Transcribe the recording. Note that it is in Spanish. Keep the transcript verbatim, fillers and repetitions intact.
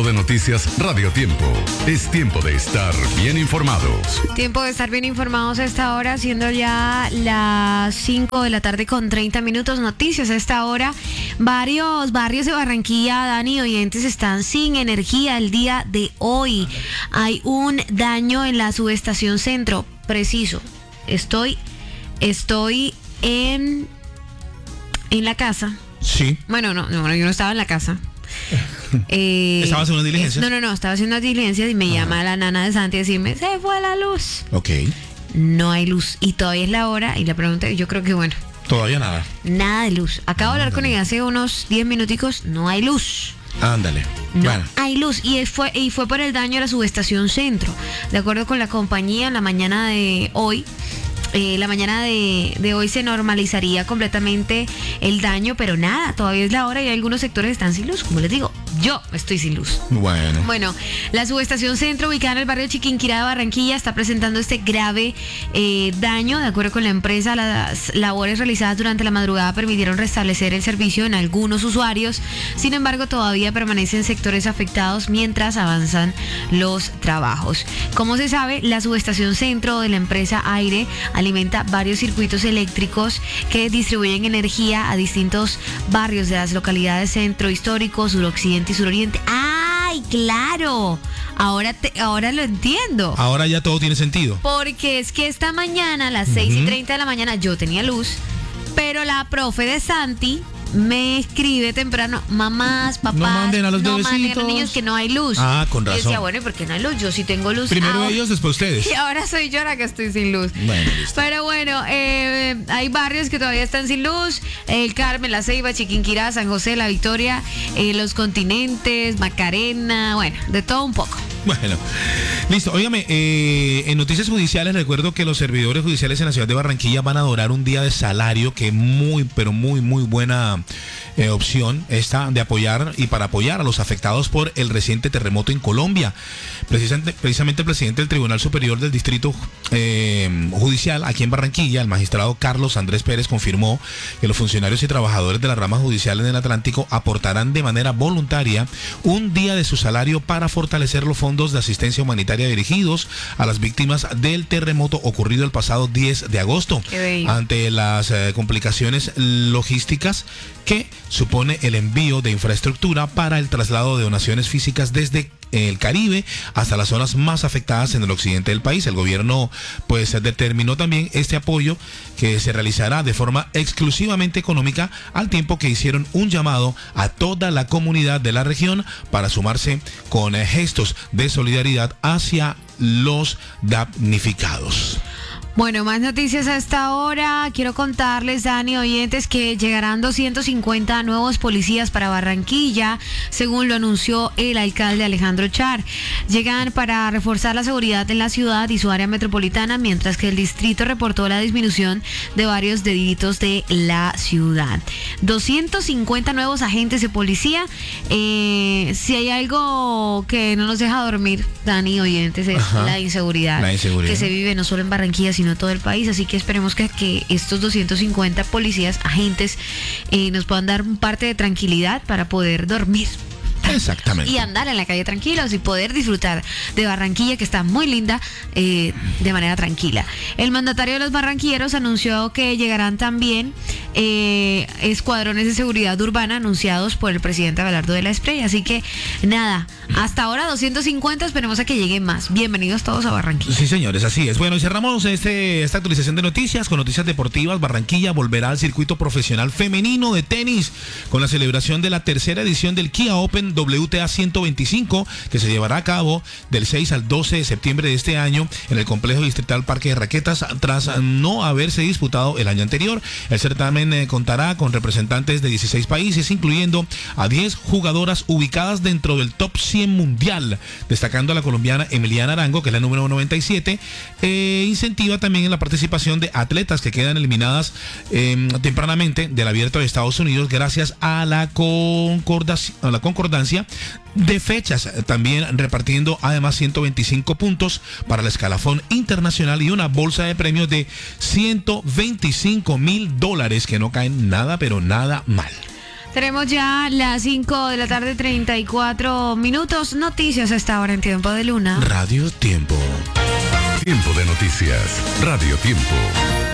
de noticias Radio Tiempo. Es tiempo de estar bien informados. Tiempo de estar bien informados a esta hora, siendo ya las cinco de la tarde con treinta minutos. Noticias a esta hora. Varios barrios de Barranquilla, Dani, oyentes, están sin energía el día de hoy. Hay un daño en la subestación centro. Preciso. Estoy, estoy en, en la casa. Sí. Bueno, no, no, yo no estaba en la casa. Eh, ¿Estabas haciendo una diligencia? No, no, no, estaba haciendo una diligencia y me Ajá. llama la nana de Santi a decirme, se fue la luz. Ok. No hay luz y todavía es la hora y la pregunta, yo creo que bueno. Todavía nada. Nada de luz. Acabo de hablar con ella hace unos diez minuticos, no hay luz. Ándale. No bueno. hay luz y fue, y fue por el daño a la subestación centro. De acuerdo con la compañía, en la mañana de hoy, Eh, la mañana de, de hoy se normalizaría completamente el daño, pero nada, todavía es la hora y algunos sectores están sin luz. Como les digo, yo estoy sin luz. Bueno. Bueno, la subestación centro, ubicada en el barrio Chiquinquirá de Barranquilla, está presentando este grave eh, daño. De acuerdo con la empresa, las labores realizadas durante la madrugada permitieron restablecer el servicio en algunos usuarios. Sin embargo, todavía permanecen sectores afectados mientras avanzan los trabajos. Como se sabe, la subestación centro de la empresa Aire alimenta varios circuitos eléctricos que distribuyen energía a distintos barrios de las localidades centro histórico, suroccidente y suroriente. ¡Ay, claro! Ahora, te, ahora lo entiendo. Ahora ya todo tiene sentido. Porque es que esta mañana, a las uh-huh. seis y treinta de la mañana, yo tenía luz, pero la profe de Santi me escribe temprano, mamás, papás, no manden a los no bebecitos. manden a los niños que no hay luz. Ah, con razón. Y decía, bueno, ¿y por qué no hay luz? Yo sí tengo luz. Primero ahora, ellos, después ustedes. Y ahora soy yo la que estoy sin luz. Bueno, listo. Pero bueno, eh, hay barrios que todavía están sin luz. El Carmen, La Ceiba, Chiquinquirá, San José, La Victoria, eh, Los Continentes, Macarena, bueno, de todo un poco. Bueno, listo. Óigame, eh, en noticias judiciales recuerdo que los servidores judiciales en la ciudad de Barranquilla van a adorar un día de salario, que muy, pero muy, muy buena eh, opción esta de apoyar y para apoyar a los afectados por el reciente terremoto en Colombia. Precisamente, precisamente el presidente del Tribunal Superior del Distrito eh, Judicial aquí en Barranquilla, el magistrado Carlos Andrés Pérez, confirmó que los funcionarios y trabajadores de la rama judicial en el Atlántico aportarán de manera voluntaria un día de su salario para fortalecer los fondos de asistencia humanitaria dirigidos a las víctimas del terremoto ocurrido el pasado diez de agosto. Ante las eh, complicaciones logísticas que supone el envío de infraestructura para el traslado de donaciones físicas desde el Caribe hasta las zonas más afectadas en el occidente del país. El gobierno pues determinó también este apoyo que se realizará de forma exclusivamente económica, al tiempo que hicieron un llamado a toda la comunidad de la región para sumarse con gestos de solidaridad hacia los damnificados. Bueno, más noticias a esta hora. Quiero contarles, Dani, oyentes, que llegarán doscientos cincuenta nuevos policías para Barranquilla, según lo anunció el alcalde Alejandro Char. Llegan para reforzar la seguridad en la ciudad y su área metropolitana, mientras que el distrito reportó la disminución de varios delitos de la ciudad. doscientos cincuenta nuevos agentes de policía. Eh, si hay algo que no nos deja dormir, Dani, oyentes, es Ajá. la inseguridad, la inseguridad que se vive no solo en Barranquilla, sino todo el país, así que esperemos que, que estos doscientos cincuenta policías, agentes, eh, nos puedan dar parte de tranquilidad para poder dormir. Exactamente. Y andar en la calle tranquilos y poder disfrutar de Barranquilla, que está muy linda, eh, de manera tranquila. El mandatario de los barranquilleros anunció que llegarán también eh, escuadrones de seguridad urbana anunciados por el presidente Abelardo de la Espriella. Así que nada, hasta ahora doscientos cincuenta, esperemos a que lleguen más. Bienvenidos todos a Barranquilla. Sí, señores, así es. Bueno, y cerramos este, esta actualización de noticias con noticias deportivas. Barranquilla volverá al circuito profesional femenino de tenis con la celebración de la tercera edición del Kia Open W T A ciento veinticinco, que se llevará a cabo del seis al doce de septiembre de este año en el complejo distrital Parque de Raquetas, tras no haberse disputado el año anterior. El certamen eh, contará con representantes de dieciséis países, incluyendo a diez jugadoras ubicadas dentro del top cien mundial, destacando a la colombiana Emiliana Arango, que es la número noventa y siete. Eh, incentiva también en la participación de atletas que quedan eliminadas eh, tempranamente del Abierto de Estados Unidos gracias a la concordancia, a la concordancia de fechas, también repartiendo además ciento veinticinco puntos para el escalafón internacional y una bolsa de premios de ciento veinticinco mil dólares que no caen nada, pero nada mal. Tenemos ya las cinco de la tarde, treinta y cuatro minutos. Noticias hasta ahora en Tiempo de Luna. Radio Tiempo. Tiempo de noticias. Radio Tiempo.